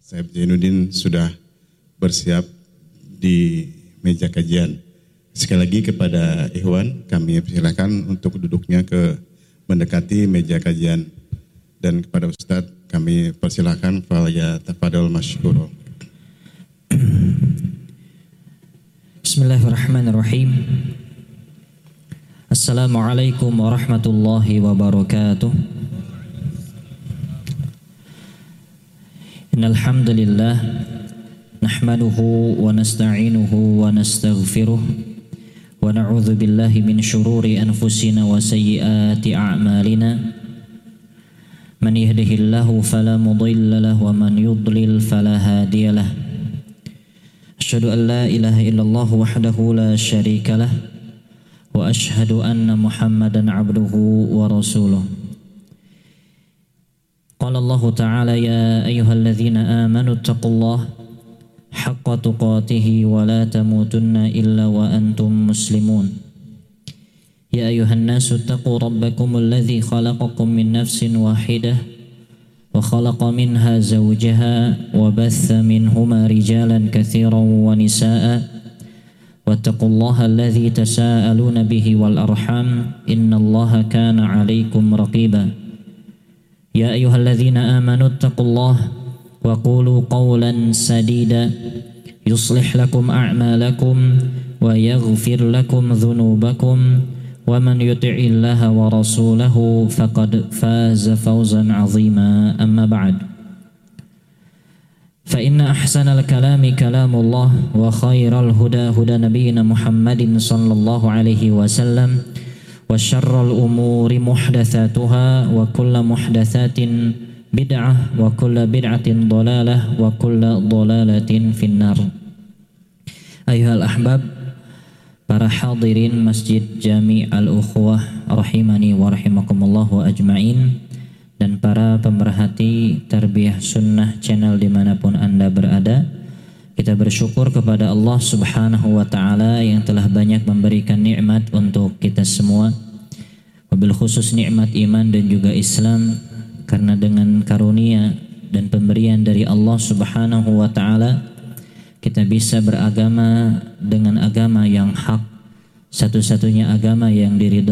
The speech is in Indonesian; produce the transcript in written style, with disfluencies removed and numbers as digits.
Saib Zainuddin sudah bersiap di meja kajian. Sekali lagi kepada Ikhwan, kami persilakan untuk duduknya mendekati meja kajian. Dan kepada Ustadz, kami persilakan falyatafadhal masykur. Bismillahirrahmanirrahim. Assalamualaikum warahmatullahi wabarakatuh. Innal hamdalillah nahmaduhu wa nasta'inuhu wa nastaghfiruh wa na'udzu billahi min syururi anfusina wa sayyiati a'malina. Man yahdihillahu fala mudilla lahu wa man yudlil fala hadiya lahu. Asyhadu an la ilaha illallah wahdahu la syarika lah wa asyhadu anna Muhammadan abduhu wa rasuluh. Qala Allah Ta'ala ya ayyuhalladzina amanu taqullaha haqqa tuqatih wa la tamutunna illa wa antum muslimun. Ya ayyuhan nasu taqu rabbakumul ladzi khalaqakum min nafsin wahidah wa khalaqa minha zawjaha wa batha minhuma rijalan katsiran wa nisaa'a wattaqullaha alladzi tasaaluna bihi wal arham innallaha kana 'alaikum raqiba. Ya ayyuhalladzina amanu taqullaha wa qulu qawlan sadida yuslih lakum a'malakum wa yaghfir lakum dhunubakum wa man yuti'illaha wa rasulahu faqad faza fawzan 'azima. Amma ba'd. Fa inna ahsanal kalami kalamullah wa khairal huda huda nabiyyina Muhammadin sallallahu alaihi wasallam wa syarrul umuri muhdatsatuha wa kullu muhdatsatin bid'ah wa kullu bid'atin dhalalah wa kullu dhalalatin finnar. Ayyuhal ahbab, para hadirin Masjid Jami Al-Ukhwah rahimani wa rahimakumullah wa ajma'in, dan para pemerhati Tarbiyah Sunnah channel dimanapun Anda berada, kita bersyukur kepada Allah Subhanahu wa Ta'ala yang telah banyak memberikan nikmat untuk kita semua, wabil khusus nikmat iman dan juga Islam, karena dengan karunia dan pemberian dari Allah Subhanahu wa Ta'ala kita bisa beragama dengan agama yang hak, satu-satunya agama yang diridhoi